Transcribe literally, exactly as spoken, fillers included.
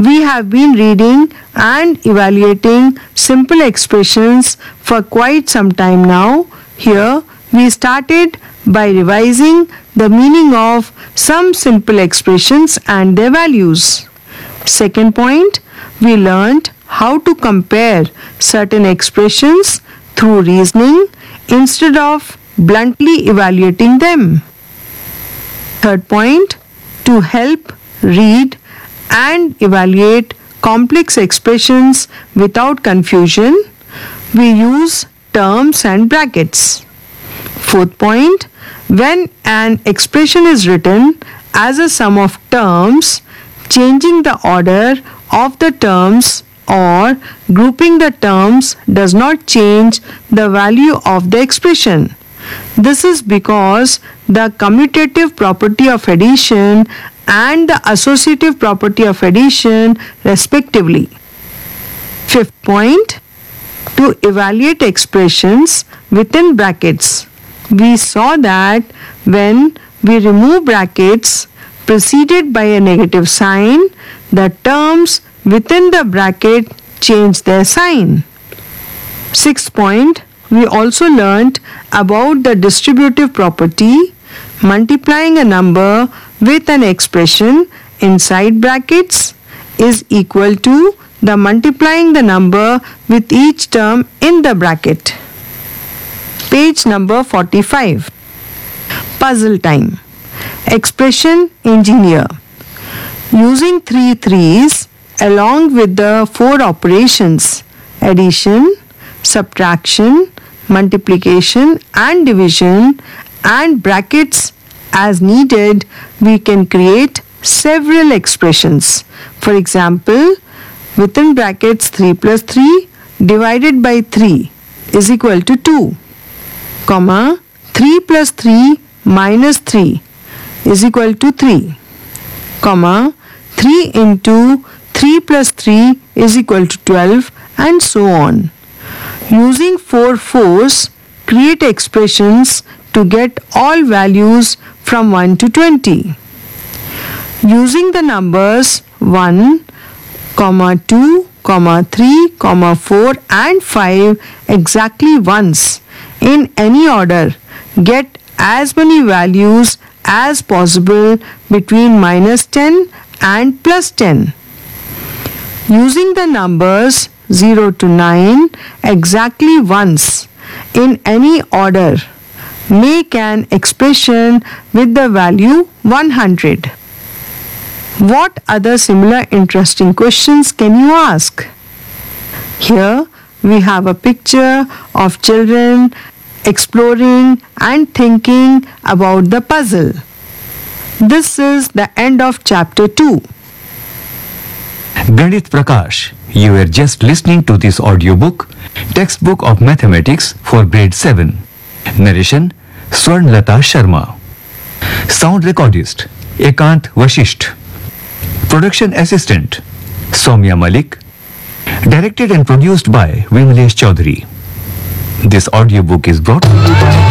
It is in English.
We have been reading and evaluating simple expressions for quite some time now. Here we started by revising the meaning of some simple expressions and their values. Second point, we learned how to compare certain expressions through reasoning instead of bluntly evaluating them. Third point, to help read and evaluate complex expressions without confusion, we use terms and brackets. Fourth point, when an expression is written as a sum of terms, changing the order of the terms or grouping the terms does not change the value of the expression. This is because the commutative property of addition and the associative property of addition respectively. Fifth point, to evaluate expressions within brackets. We saw that when we remove brackets preceded by a negative sign, the terms within the bracket change their sign. Sixth point, we also learnt about the distributive property. Multiplying a number with an expression inside brackets is equal to the multiplying the number with each term in the bracket. Page number forty-five. Puzzle time. Expression engineer. Using three threes along with the four operations addition, subtraction, multiplication and division and brackets as needed, we can create several expressions. For example, within brackets three plus three divided by three is equal to two, comma three plus three minus three is equal to three, comma three into three plus three is equal to twelve, and so on. Using four fours, create expressions to get all values from one to twenty. Using the numbers one, two, three, four and five exactly once in any order, get as many values as possible between minus ten and plus ten. Using the numbers zero to nine exactly once in any order, make an expression with the value one hundred. What other similar interesting questions can you ask? Here we have a picture of children exploring and thinking about the puzzle. This is the end of chapter two. Ganit Prakash, you were just listening to this audiobook, Textbook of Mathematics for Grade seven. Narration, Swarnlata Sharma. Sound recordist, Ekant Vashisht. Production assistant, Soumya Malik. Directed and produced by Vimlesh Chaudhary. This audiobook is brought to you by